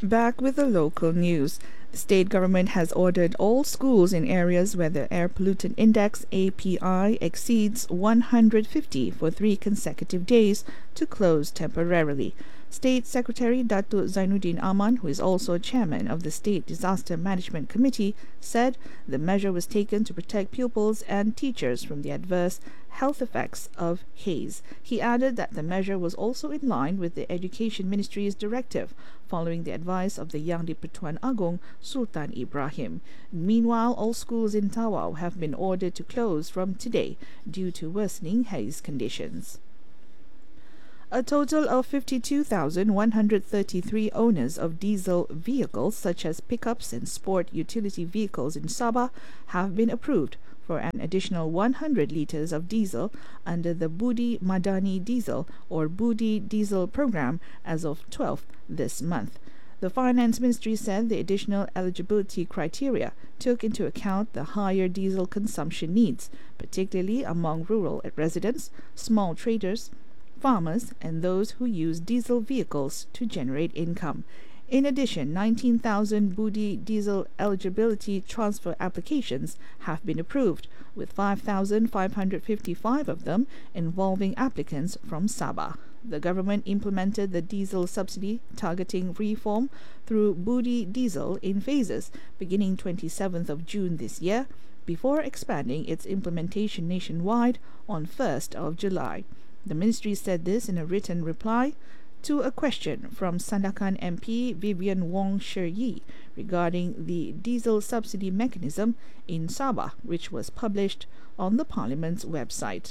Back with the local news. The state government has ordered all schools in areas where the air pollutant index API exceeds 150 for 3 consecutive days to close temporarily. State Secretary Datuk Zainuddin Aman, who is also chairman of the State Disaster Management Committee, said the measure was taken to protect pupils and teachers from the adverse health effects of haze. He added that the measure was also in line with the Education Ministry's directive, following the advice of the Yang di-Pertuan Agong Sultan Ibrahim. Meanwhile, all schools in Tawau have been ordered to close from today due to worsening haze conditions. A total of 52,133 owners of diesel vehicles such as pickups and sport utility vehicles in Sabah have been approved for an additional 100 litres of diesel under the Budi Madani Diesel or Budi Diesel program as of 12th this month. The Finance Ministry said the additional eligibility criteria took into account the higher diesel consumption needs, particularly among rural residents, small traders, farmers, and those who use diesel vehicles to generate income. In addition, 19,000 Budi diesel eligibility transfer applications have been approved, with 5,555 of them involving applicants from Sabah. The government implemented the diesel subsidy targeting reform through Budi Diesel in phases beginning 27th of June this year, before expanding its implementation nationwide on 1st of July. The ministry said this in a written reply to a question from Sandakan MP Vivian Wong Sher-Yi regarding the diesel subsidy mechanism in Sabah, which was published on the Parliament's website.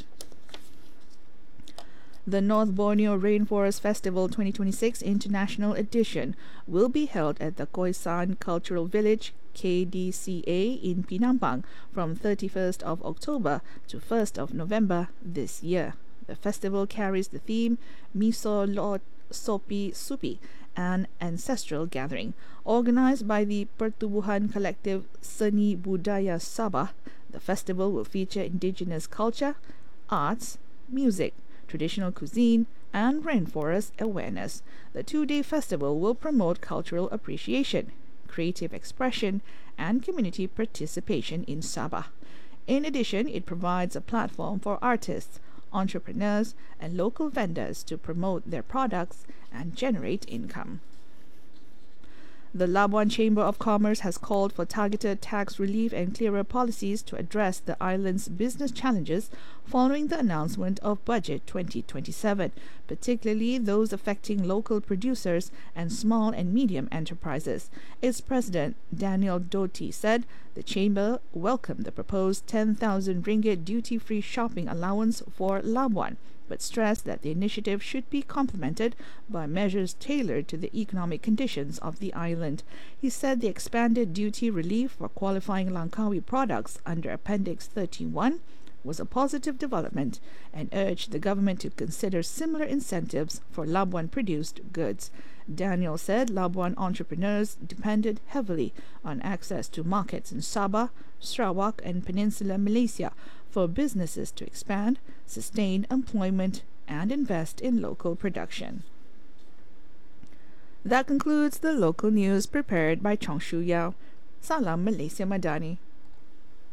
The North Borneo Rainforest Festival 2026 International Edition will be held at the Khoisan Cultural Village KDCA in Penampang from 31st of October to 1st of November this year. The festival carries the theme Miso Lot Sopi Supi, an ancestral gathering. Organized by the Pertubuhan Collective Seni Budaya Sabah, the festival will feature indigenous culture, arts, music, traditional cuisine, and rainforest awareness. The two-day festival will promote cultural appreciation, creative expression, and community participation in Sabah. In addition, it provides a platform for artists, entrepreneurs, and local vendors to promote their products and generate income. The Labuan Chamber of Commerce has called for targeted tax relief and clearer policies to address the island's business challenges following the announcement of Budget 2027, particularly those affecting local producers and small and medium enterprises. Its president, Daniel Doty, said the chamber welcomed the proposed 10,000 ringgit duty-free shopping allowance for Labuan, but stressed that the initiative should be complemented by measures tailored to the economic conditions of the island. He said the expanded duty relief for qualifying Langkawi products under Appendix 31 was a positive development and urged the government to consider similar incentives for Labuan-produced goods. Daniel said Labuan entrepreneurs depended heavily on access to markets in Sabah, Sarawak, and Peninsular Malaysia for businesses to expand, sustain employment, and invest in local production. That concludes the local news prepared by Chong Shu Yao. Salam Malaysia Madani.